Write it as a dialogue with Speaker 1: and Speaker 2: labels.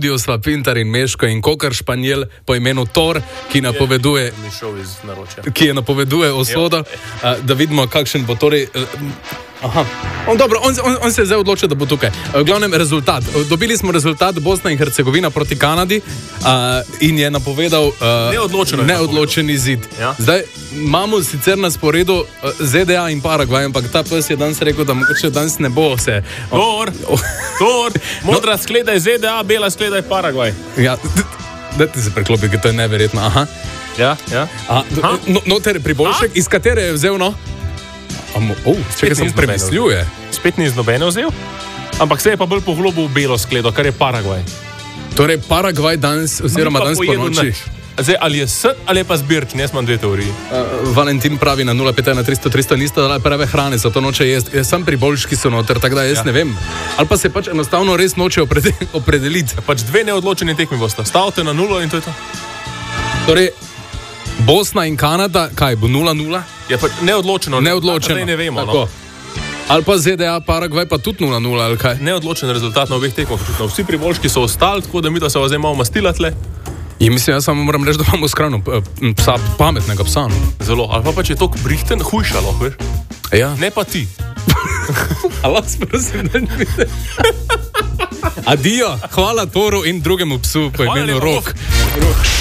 Speaker 1: studiu sva Pintar in Meško in kokar španjel po imenu Thor, ki napoveduje usodo, da vidimo, kakšen bo torej... Aha. On se je zdaj odločil, da bo tukaj. V glavnem rezultat. Dobili smo rezultat Bosna in Hercegovina proti Kanadi in je napovedal neodločen izid. Ja. Zdaj imamo sicer na sporedu ZDA in Paragvaj, ampak ta pes je danes rekel, da mogoče danes ne bo se...
Speaker 2: Tor, modra skleda je ZDA, bela skleda je Paragvaj.
Speaker 1: Ja, dajte se preklopi, ker to je neverjetno. Aha.
Speaker 2: Ja.
Speaker 1: Noter priboljšek, iz katere je vzel, no? Čekaj, sem premislil.
Speaker 2: Spet ni iz nobene vzel, ampak se je pa bolj poglobil v belo skledo, kar je Paragvaj.
Speaker 1: Torej Paragvaj danes, oziroma danes po noči.
Speaker 2: Zdaj, ali je srd ali je pa zbirk, ne smem dve teoriji.
Speaker 1: Valentin pravi na 051 niste dali prave hrane, zato noče jesti. Sam priboljški so noter, tako da jaz ne vem. Ali pa se pač enostavno res noče opredeliti.
Speaker 2: Pač dve neodločeni tekmi bosta. Stavite na 0 in to je to.
Speaker 1: Torej, Bosna in Kanada, kaj bo 0-0?
Speaker 2: Je pa neodločeno.
Speaker 1: Zdaj
Speaker 2: ne vemo,
Speaker 1: no. Ali pa ZDA, Paragvaj pa tudi 0-0, ali kaj?
Speaker 2: Neodločen rezultat na obeh tekmah. Vsi priboljški so ostali, tako da mi da se vas zdaj malo mastila tle.
Speaker 1: In mislim, jaz samo moram reči, da imamo skrajno psa, pametnega psa. No.
Speaker 2: Zelo. Ali pa če je tok brihten, hujšalo, veš?
Speaker 1: Ja.
Speaker 2: Ne pa ti.
Speaker 1: Ali vas prosim, da ne vide. Adijo, hvala Toru in drugemu psu po imenu Rok.